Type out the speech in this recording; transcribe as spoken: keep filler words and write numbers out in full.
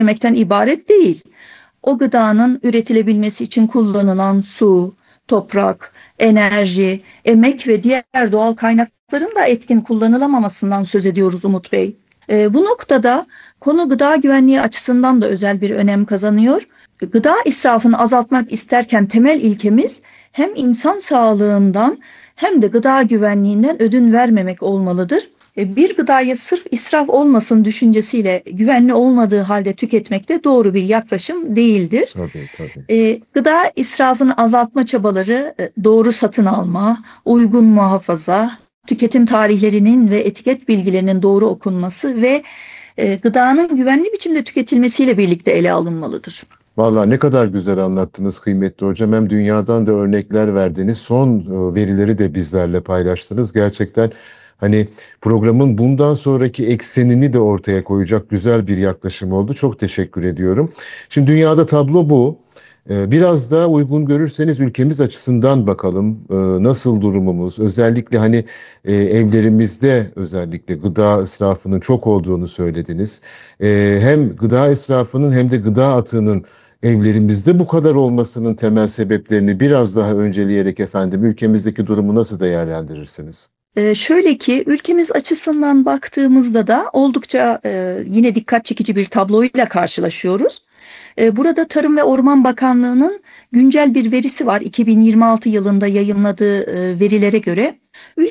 yemekten ibaret değil. O gıdanın üretilebilmesi için kullanılan su, toprak, enerji, emek ve diğer doğal kaynakların da etkin kullanılamamasından söz ediyoruz Umut Bey. Ee, bu noktada konu gıda güvenliği açısından da özel bir önem kazanıyor. Gıda israfını azaltmak isterken temel ilkemiz hem insan sağlığından hem de gıda güvenliğinden ödün vermemek olmalıdır. E, Bir gıdayı sırf israf olmasın düşüncesiyle güvenli olmadığı halde tüketmek de doğru bir yaklaşım değildir. Tabii, tabii. E, gıda israfını azaltma çabaları e, doğru satın alma, uygun muhafaza, tüketim tarihlerinin ve etiket bilgilerinin doğru okunması ve e, gıdanın güvenli biçimde tüketilmesiyle birlikte ele alınmalıdır. Vallahi ne kadar güzel anlattınız kıymetli hocam. Hem dünyadan da örnekler verdiniz. Son e, verileri de bizlerle paylaştınız. Gerçekten hani programın bundan sonraki eksenini de ortaya koyacak güzel bir yaklaşım oldu. Çok teşekkür ediyorum. Şimdi dünyada tablo bu. E, Biraz da uygun görürseniz ülkemiz açısından bakalım. E, Nasıl durumumuz? Özellikle hani e, evlerimizde özellikle gıda israfının çok olduğunu söylediniz. E, Hem gıda israfının hem de gıda atığının evlerimizde bu kadar olmasının temel sebeplerini biraz daha önceleyerek efendim ülkemizdeki durumu nasıl değerlendirirsiniz? Ee, şöyle ki ülkemiz açısından baktığımızda da oldukça e, yine dikkat çekici bir tabloyla karşılaşıyoruz. E, burada Tarım ve Orman Bakanlığı'nın güncel bir verisi var. iki bin yirmi altı yılında yayımladığı e, verilere göre